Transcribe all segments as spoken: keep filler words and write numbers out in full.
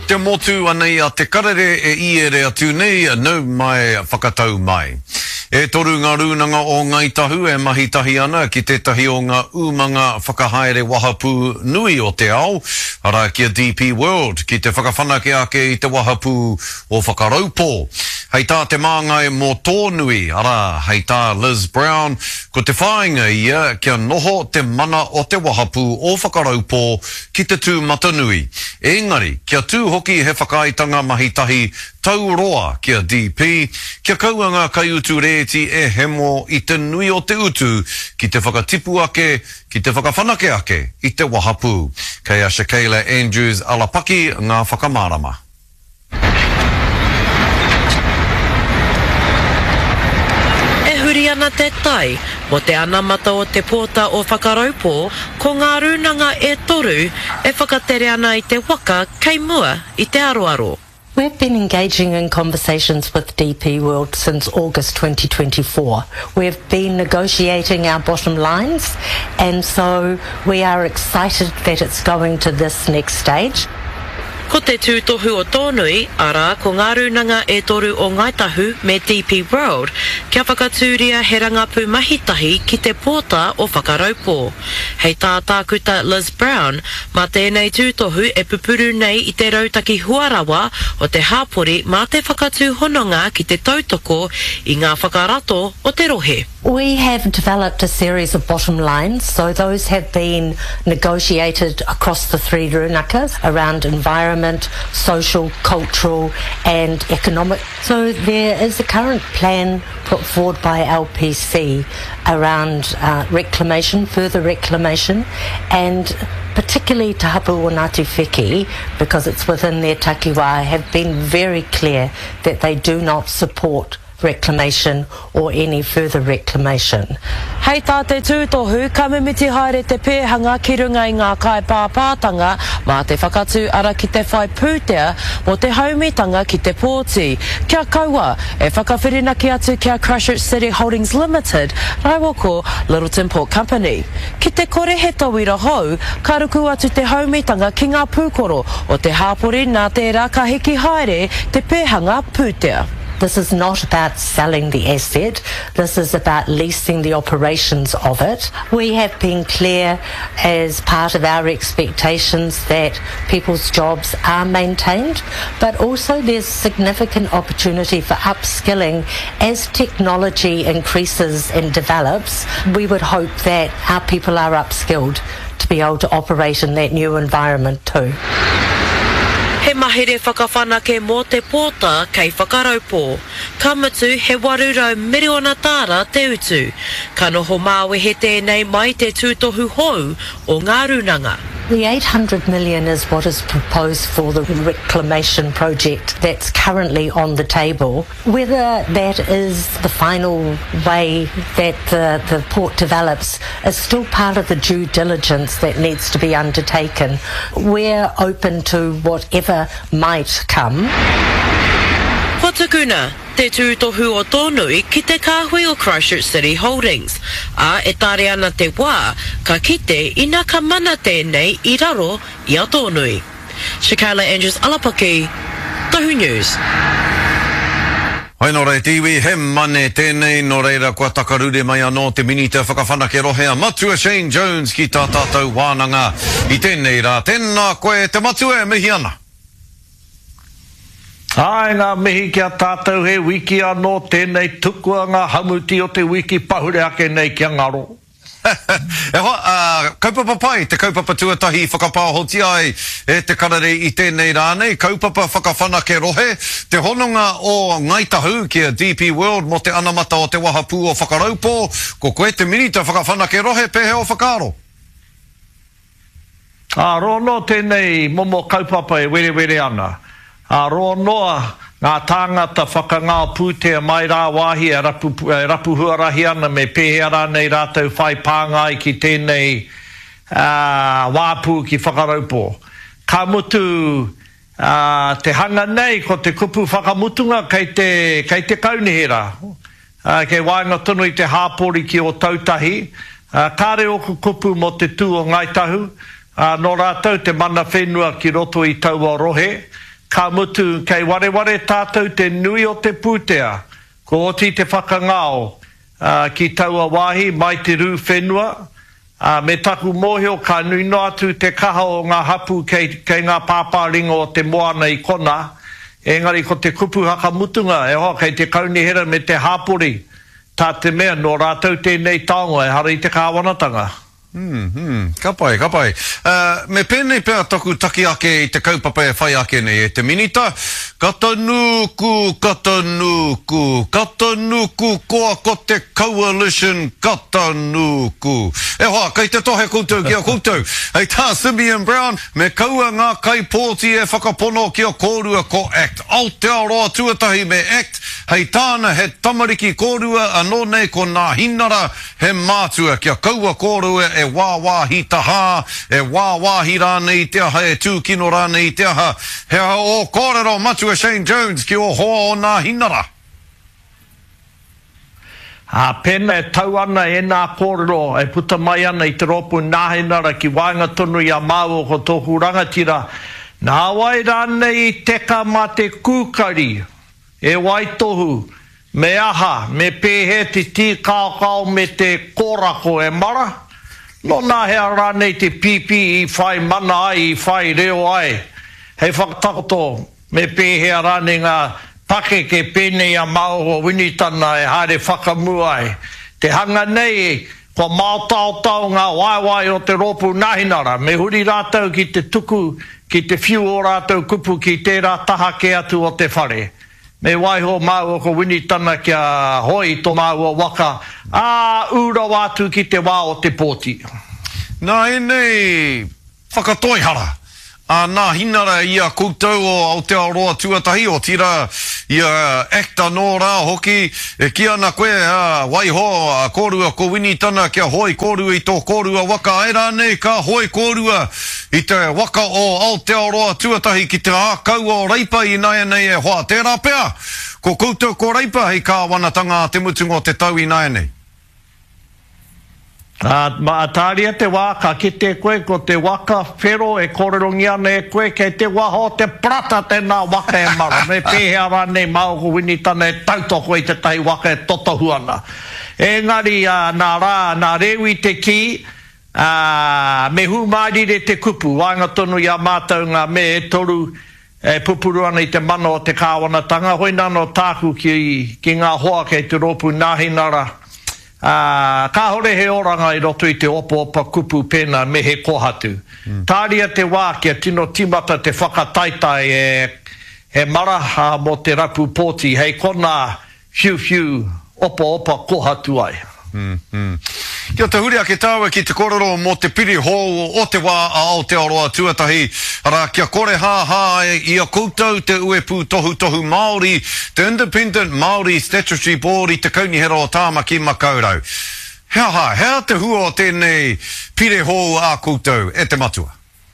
te motu anei a te karere e iere atu nei a nau mai whakatau mai. E toru ngā rūnanga o ngai tahu e mahitahi ana ki tētahi o ngā umanga whakahaere wahapū nui o te ao, ara kia D P World, ki te whakawhanake ake i te wahapū o whakaraupo. Hei tā te māngai mō tōnui, ara hei tā Liz Brown, ko te whāinga ia kia noho te mana o te wahapū o whakaraupo ki te tū matanui. Engari, kia tū hoki he whakaitanga mahitahi tauroa kia D P, kia kauanga kai utu reeti e hemo i te nui o te utu ki te whakatipu ake, ki te whakawhanake ake i te wahapū. Kei a Shakayla Andrews alapaki ngā whakamārama. Ana te tai, mo te anamata o te pōta o whakaraupo, ko ngā rūnanga e toru e whakatere ana i te waka kei mua i te aroaro. We've been engaging in conversations with D P World since August twenty twenty-four. We've been negotiating our bottom lines, and so we are excited that it's going to this next stage. Ko te tūtohu o tōnui, ara ko ngā rūnanga e toru o Ngaitahu me D P World, kia whakatūria he rangapu mahitahi ki te pōta o whakaraupo. Hei tā tākuta Liz Brown, mā tēnei tūtohu e pupuru nei i te rautaki huarawa o te hāpori mā te whakatū hononga ki te tautoko i ngā whakarato o te rohe. We have developed a series of bottom lines, so those have been negotiated across the three rūnakas around environment, social, cultural and economic. So there is a current plan put forward by L P C around uh, reclamation, further reclamation, and particularly Te Hapu o Ngāti Wheki, because it's within their takiwā, have been very clear that they do not support reclamation or any further reclamation. Hei tā te tūtohu, ka mimiti haere te pēhanga ki runga i ngā kai pāpātanga mā te whakatū ara ki te whai pūtea mo te haumitanga ki te pōti. Kia kaua, e whakawhirinaki atu kia Christchurch City Holdings Limited, raiwoko Littleton Port Company. Ki te kore he tauira hou, ka ruku atu te haumitanga ki ngā pūkoro o te hāpori nā tērā ka hiki haere te pēhanga pūtea. This is not about selling the asset, this is about leasing the operations of it. We have been clear as part of our expectations that people's jobs are maintained, but also there's significant opportunity for upskilling as technology increases and develops. We would hope that our people are upskilled to be able to operate in that new environment too. He mahere whakawhanake mō te pōta kei whakaraupo. Ka mutu he warurau miriona tāra te utu. Ka noho māwe he tēnei mai te tūtohu hou o ngā rūnanga. The eight hundred million is what is proposed for the reclamation project that's currently on the table. Whether that is the final way that the, the port develops is still part of the due diligence that needs to be undertaken. We're open to whatever might come. Ko tukuna, te tūtohu o tōnui ki te kāhui o Christchurch City Holdings. A e tāre ana te wā, ka kite ina ka mana tēnei i raro i a tōnui. Shakayla Andrews alapaki, Tahu News. Hai no rei tiwi, he mane tēnei no reira kua takarure mai anō te minita whakawhanake rohea matua Shane Jones ki tā tātou wānanga i tēnei rā. Tēnā koe te matua e mihi ana. Ai ngā mihi kia tātou he wiki anō tēnei tukua ngā hamuti o te wiki pahure ake nei kia ngaro. e hoa, uh, kaupapa pai, te kaupapa tuatahi whakapāhoti ai e te karare i tēnei rānei, kaupapa whakawhanake rohe, te hononga o Ngaitahu kia D P World mo te anamata o te wahapū o whakaraupo, ko koe te minita whakawhanake rohe pehe o whakaro. A rono tēnei momo kaupapa e were were ana. A roa noa ngā tāngata whakangā pūtea mai rā wāhi e rapu, e rapu huarahi ana me pēhea nei rātou whai pāngai ki tēnei uh, wāpū ki whakaraupo. Ka mutu uh, te hanga nei ko te kupu whakamutunga kei te, kei te kaunihera. Uh, kei wainga tonu i te hāpori ki o tautahi. Uh, kāre o kupu mo te tū o Ngaitahu. Uh, no rātou te mana whenua ki roto i taua rohe. ka mutu kei ware ware tātou te nui o te pūtea, ko oti te whakangao uh, ki taua wāhi mai te rū whenua, uh, me taku mōhio ka nui no atu te kaha o ngā hapu kei, kei ngā pāpāringo o te moana i kona, engari ko te kupu hakamutunga, e hoa kei te kaunihera me te hāpori, tā te mea no rātou tēnei taonga e hara i te kāwanatanga. Hmm, hmm, ka pai, ka pai. Uh, me pēnei pēr taku taki ake i te kaupapa e whai ake nei e te minita. Katanuku, katanuku, katanuku, koa ko te coalition, katanuku. E hoa, kei te tohe koutou ki a koutou. Hei tā Simeon Brown, me kaua ngā kai pōti e whakapono ki a kōrua ko ACT. Aotearoa tuatahi me ACT. Hei tāna he tamariki kōrua anō nei ko nā hinara he mātua ki a kaua kōrua e wāwāhi taha, e wāwāhi rānei te aha, e tūkino rānei te aha. Hea o kōrero matua Shane Jones ki o hoa o nā hinara. A pena e tau ana e nā kōrero, e puta mai ana i te ropu nā hinara ki wāinga tonu i a māu ko tōku rangatira. Nā wai rānei teka ma te kūkari, e wai tohu, me aha, me pēhe te tī kao kao me te kōrako e mara. No nā hea rānei te pipi i whai mana ai, i whai reo ai. Hei whakatakoto, me pēhea rānei ngā pake ke pēnei a mau o winitana e haere whakamu ai. Te hanga nei, ko mātau tau ngā waiwai o te ropu nahinara, me huri rātau ki te tuku, ki te whiu o rātau kupu ki tērā taha ke atu o te whare. Me waiho mau o ko winitana kia hoi to mau o waka, a ura wātu ki te wā o te pōti. Nā e nei whakatoihara. A nā hinara i a koutou o Aotearoa tuatahi o tira i a ACT nō rā hoki, e ki ana koe a waiho a kōrua ko winitana kia hoi kōrua i tō kōrua waka. Ai rā nei ka hoi kōrua i te waka o Aotearoa tuatahi ki te ākau o reipa i nai nei e hoa. Tērā pēr, ko koutou ko reipa hei ka wanatanga te mutungo te tau i nai nei. Uh, ma ataria te wā ka ki te koe ko te waka whero e kōrerongi ana e koe kei te waho te prata tēnā waka e mara. Me pēhea rānei mau ko winitana e tautoko i te tai waka e totohu ana. Engari uh, nā rā, nā rewi te ki, uh, me humarire te kupu, wāinga tonu i a mātou ngā me e toru e pupuru ana i te mana o te kāwanatanga. Hoi nano tāku ki, ki ngā hoa kei te ropu nāhinara. Uh, ka hore he oranga i roto i te opo opa kupu pēna me he kohatu. Mm. Tāria te wā kia tino timata te whakataitai e, e maraha mo te rapu pōti, hei kona whiu whiu opa opa kohatu ai. Mm, mm. Kia te huri ake tāua ki te korero mo te piri hou o te wā a Aotearoa tuatahi. Ara kia kore hā hā e i a koutou te uepu tohu tohu Māori, te Independent Māori Statutory Board i te kaunihera o Tāmaki Makaurau. Hea hā, hea te hua o tēnei piri hou a koutou e te matua.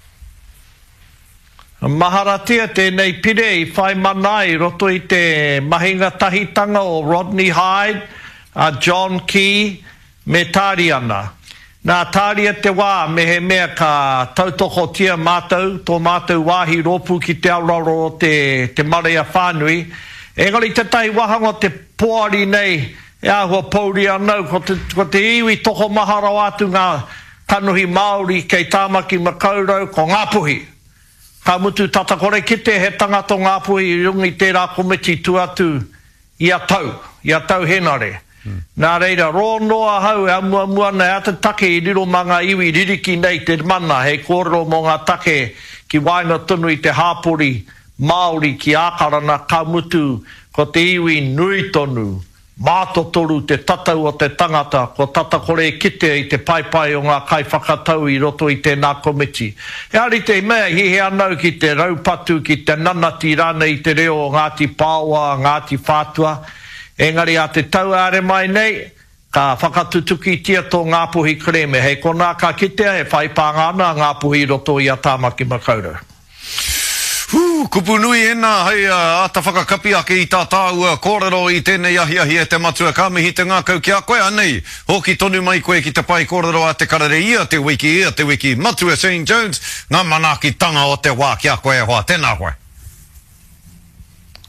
Maharatia tēnei pire i whai manai roto i te mahinga tahitanga o Rodney Hyde, a John Key, me tāri ana. Nā tāria te wā me he mea ka tautoko tia mātou, tō mātou wāhi ropu ki te auraro o te, te marea whānui. Engari te tai wahanga te poari nei, e ahua pauri anau, ko te, ko te iwi toko mahara atu ngā kanuhi Māori kei Tāmaki Makaurau, ko Ngāpuhi. Ka mutu tata kore kite he tangata Ngāpuhi i rungi tērā komiti tuatu i a tau, i a tau henare. Mm. Nā reira, ro noa hau e amua mua nei ata take i riro manga iwi ririki nei te mana hei kōrero mō ngā take ki wainga tunu i te hāpori Māori ki ākarana ka mutu ko te iwi nui tonu, mātotoru te tatau o te tangata, ko tata kore kite i te paipai o ngā kai whakatau i roto i tēnā komiti. E ari te mea hihe anau ki te raupatu, ki te nanati rana i te reo o Ngāti Pāua, Ngāti Whātua. Engari a te tau are mai nei, ka whakatutuki tia tō Ngāpuhi kreme. Hei kona ka kitea e whaipanga ana Ngāpuhi roto i a Tāmaki Makaurau. Hū, kupu nui ena, hei uh, ata whakakapi ake i tā tāua kōrero i tēnei ahi ahi e te matua ka mihi te ngā kau ki a koe anei. Hoki tonu mai koe ki te pai kōrero a te karere ia te wiki ia te wiki matua Shane Jones, ngā manaki tanga o te wā ki a koe hoa, tēnā koe.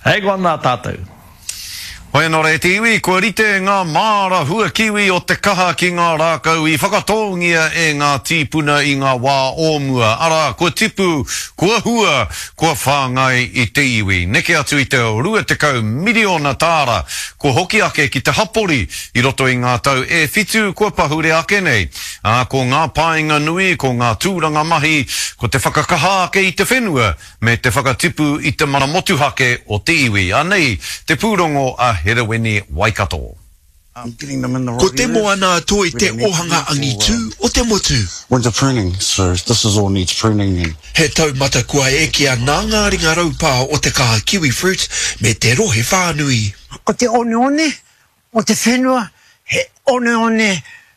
Hei kua nā tātou. Hoi no re te iwi, kua rite ngā māra hua kiwi o te kaha ki ngā rākau i whakatongia e ngā tīpuna i ngā wā ōmua. Ara, kua tipu, kua hua, kua whāngai i te iwi. Neke atu i te rua te kau miliona tāra, kua hoki ake ki te hapori i roto i ngā tau e whitu, kua pahure ake nei. A, ko ngā pāinga nui, ko ngā tūranga mahi, ko te whakakaha ake i te whenua, me te whakatipu i te maramotu hake o te iwi. A nei, te pūrongo a Hereweni Waikato. Ko te moana toi te ohanga angi tū o te motu. Winter pruning, so this is all needs pruning. And He taumata kua e kia ngā ngāringa raupā o te kaha kiwi fruit me te rohe whānui. Ko te one one, o te whenua, he one one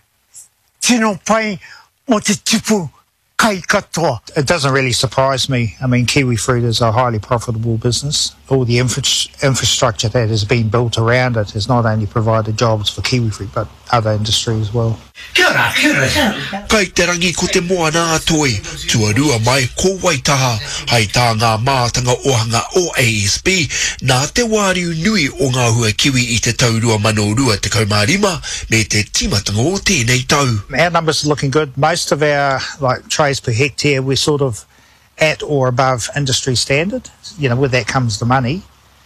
tino pai mo te tipu kai katoa. It doesn't really surprise me. I mean, kiwi fruit is a highly profitable business. All the infra infrastructure that has been built around it has not only provided jobs for kiwi fruit, but other industry as well. Kia ora, kia ora. Kai te rangi ko te moana toi, tuarua mai ko Waitaha, hai tā ngā mātanga ohanga o A S B, nā te wāriu nui o ngā hua kiwi i te taurua mano rua te kaumārima, me te timatanga o tēnei tau. Our numbers are looking good. Most of our like trays per hectare, we're sort of at or above industry standard. You know, with that comes the money.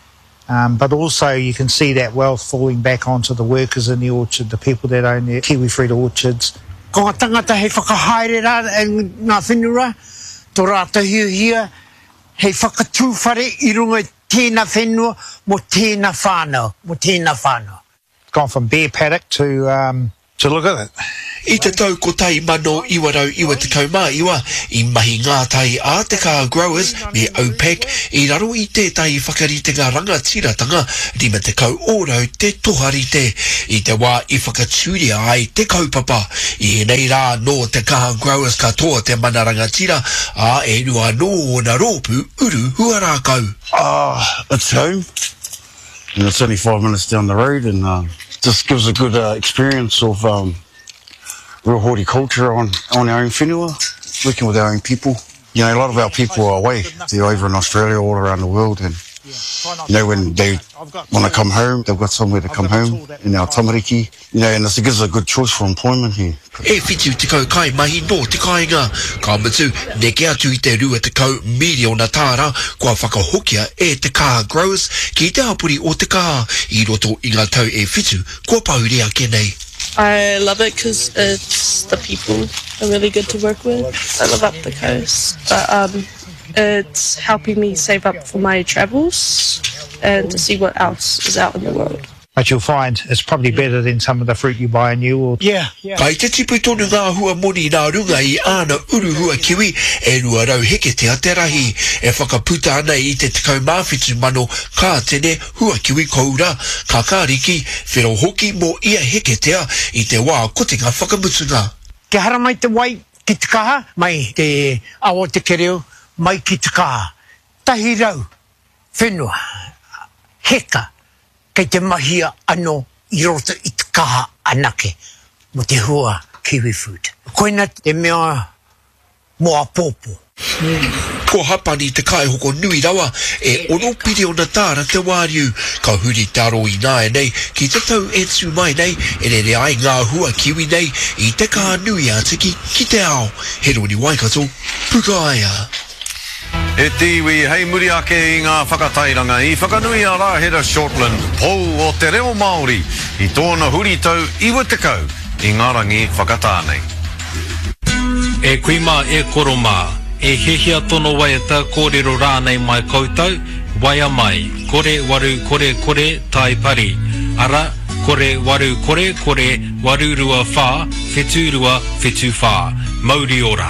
Um, but also you can see that wealth falling back onto the workers in the orchard, the people that own the kiwi fruit orchards. Ko ngā tangata hei whakahaere rā e ngā whenua, tō rāta hiuhia, hei whakatūwhare i runga tēnā whenua mo tēnā whānau, mo tēnā whānau. Gone from bare paddock to um, to look at it. I te tau ko tai mano iwa rau iwa te kaumā iwa, i mahi ngā tai a te kaha growers me OPEC, i raro i tētai whakarite ngā ranga tiratanga, rima te kau ōrau te toharite, i te wā i whakatūria ai te kaupapa, i nei rā no te kaha growers katoa te mana ranga tira, a e rua no o na rōpu uru huarākau. uh, it's home, and it's only five minutes down the road, and uh, just gives a good uh, experience of um, real horticulture on, on our own whenua, working with our own people. You know, a lot of our people are away. They're over in Australia, all around the world, and you know, when they want to come home, they've got somewhere to come home in our tamariki. You know, and this gives us a good choice for employment here. E whitu te kau kai mahi no te kāinga, ka matu neke atu i te rua te kau miliona tāra, kua whakahokia e te kaha growers ki te hapuri o te kaha, i roto i ngā tau e whitu, kua paurea ke nei. I love it because it's the people are really good to work with. I live up the coast, but um, it's helping me save up for my travels and to see what else is out in the world. But you'll find it's probably better than some of the fruit you buy in New Orleans. Yeah, yeah. Kai te tipu tonu ngā hua moni nā runga i āna uru hua kiwi, e rua rau heketea te rahi, e whakaputa ana i te tekau mawhitu mano kā tene hua kiwi koura, ka kāriki, whero hoki mō ia heketea i te wā kotinga whakamutunga. Ke hara mai te wai ki te kaha, mai te awa te kereo, mai ki te kaha. Tahi rau, whenua, heka, kei te mahia anō i roto i te kaha anake mo te hua kiwi fruit. Koina te mea moa pōpō. Ko hapani te kaihoko nui rawa, e ono piriona tāra te wāriu, ka huri te aro i nā e nei, ki te tau e tū mai nei, e re re ai ngā hua kiwi nei, i te kaha nui a tiki ki te ao. He roni Waikato, Pukaia. E te iwi, hei muri ake i ngā whakatairanga i whakanui a Rāhera Shortland, pou o te reo Māori, i tōna huri tau iwa te kau, i ngā rangi whakatānei. E kuima e koroma, e hehia tono waiata kōrero rānei mai koutou, waia mai, kore waru kore kore tai pari, ara kore waru kore kore waru rua whā, whetu rua whetu whā, mauri ora.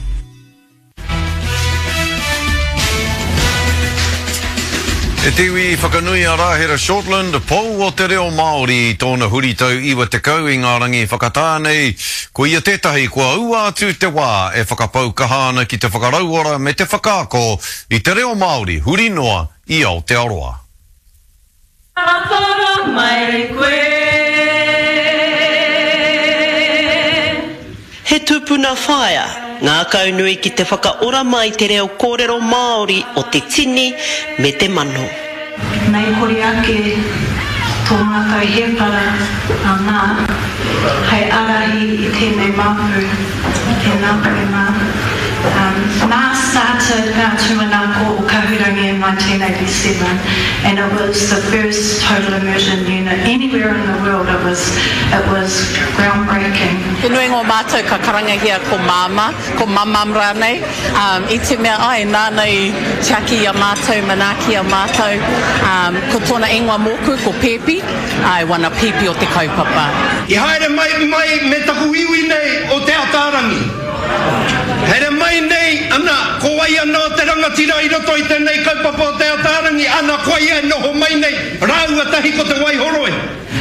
E te iwi whakanui a Rāhera Shortland, pou o te reo Māori i tōna huri tau iwa te kau i ngā rangi whakatānei. Ko ia tētahi kua ua atu te wā e whakapau kahana ki te whakarauora me te whakaako i te reo Māori huri noa i Aotearoa. Apara mai koe. He tūpuna whaia, ngā kaunui ki te whakaora mai te reo kōrero Māori o te tini me te mano. nei kore ake tō mātai he para a nā, hei arahi i tēnei māpu, i te nāpu e mā. Um, Nā started Ngā Tūmanako o Kahurangi in nineteen eighty-seven, and it was the first total immersion unit anywhere in the world. It was it was groundbreaking. He nui ngō mātou ka karangahia ko māma, ko mamam rānei. Um, I te mea ai, nānei tiaki a mātou, manaki a mātou, um, ko tōna ingoa mōku, ko Pepi, ai wana Pepi o te kaupapa. I haere mai mai me taku iwi nei o te Aotearangi. Here mai nei, ana, ko wai ana o te rangatira i roto i tēnei kaupapa o te Aotearangi, ana ko ia noho mai nei, rāua tahi ko te Waihoroe.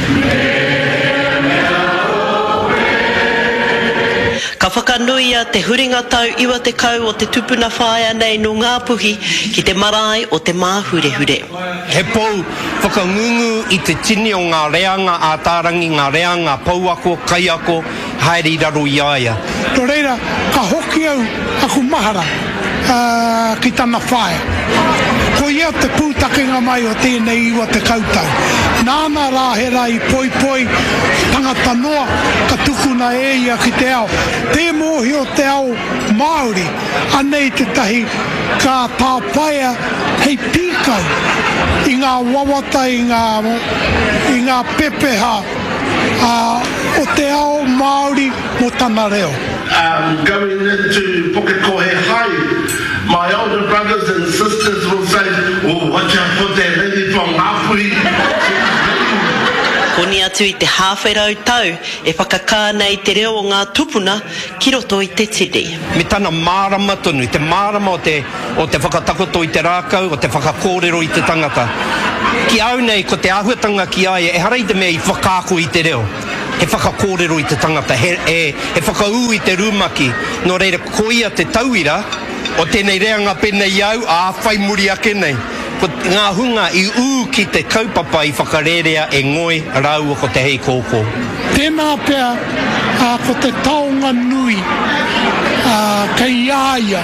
Ka whakanui a te huringa tau iwa te kau o te tupuna whaia nei no ngā puhi ki te marae o te māhurehure. He pou whakangungu i te tini o ngā reanga a tārangi, ngā reanga pauako, kaiako, haere i raro i aia. Tō reira, ka hoki au aku mahara uh, ki tana whaia. Ko ia te pūtakenga mai o tēnei iwa te kautau. Nāna rā he rai poi poi, tangata noa, ka tukuna e ia ki te ao. Te mohi o te ao Māori, anei te tahi ka tāpaia hei pīkau i ngā wawata, i ngā, i ngā pepeha uh, o te ao Māori mo tana reo. Um, going into Pukekohe High, my older brothers and sisters will say, oh, watch out for that lady from Hapui. Koni atu i te hāwherau tau, e whakakā nei te reo o ngā tupuna ki roto i te tiri. Me tana mārama tonu, te mārama o te, o te whakatakoto i te rākau, o te whakakōrero i te tangata. Ki au nei, ko te āhuatanga ki ai, e harai te mea i whakāko i te reo. He whakakōrero i te tangata, he, e, he whakau i te rūmaki. Nō reira, ko ia te tauira, o tēnei reanga penei au, a whai muri ake nei. Ko ngā hunga i ū ki te kaupapa i whakarerea e ngoi rau ko te hei kōkō. Tēnā pēr, uh, ko te taonga nui, uh, kei iaia,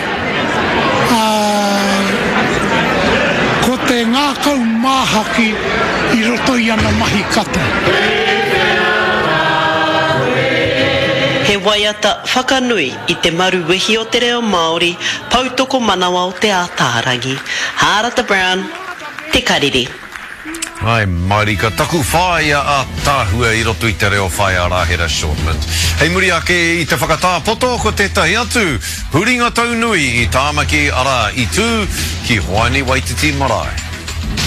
uh, ko te ngākau māhaki i roto i ana mahi kata. He waiata whakanui i te maru wehi o te reo Māori, pautoko manawa o te Ātārangi. Hārata Brown, te kariri. Ai, Māori, ka taku whāia a tāhua i roto i te reo whāia Rahera Shortland. Hei muri ake i te whakatāpoto ko tētahi atu, huringa taunui i tāmaki ara i tū ki Hoani Waititi Marae.